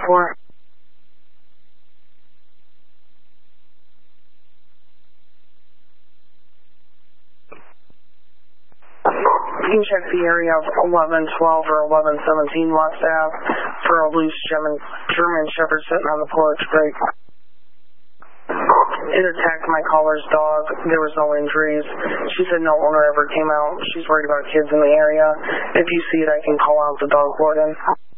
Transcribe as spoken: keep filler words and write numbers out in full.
for? You can check the area of eleven twelve or eleven seventeen West Ave for a loose German, German Shepherd sitting on the porch. Great. It attacked my caller's dog. There was no injuries. She said no owner ever came out. She's worried about kids in the area. If you see it, I can call out the dog warden.